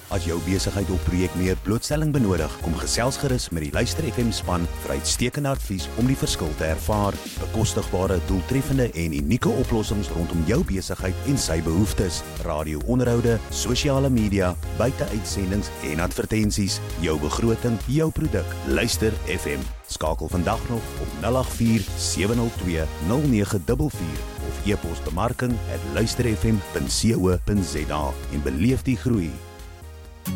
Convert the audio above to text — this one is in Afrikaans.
As jou besigheid of projek meer blootstelling benodig, kom gesels gerus met die Luister FM span vir uitstekende advies om die verskil te ervaar. Bekostigbare, doeltreffende en unieke oplossings rondom jou besigheid en sy behoeftes. Radio-onderhoude, sosiale media, buiteuitsendings en advertensies. Jou begroting, jou produk. Luister FM. Skakel vandag nog op 084 702 0944 of e-pos bemarking@luisterfm.co.za en beleef die groei